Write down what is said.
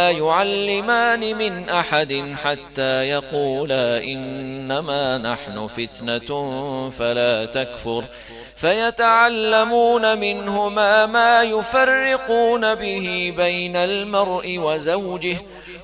وما يعلمان من أحد حتى يقولا إنما نحن فتنة فلا تكفر فيتعلمون منهما ما يفرقون به بين المرء وزوجه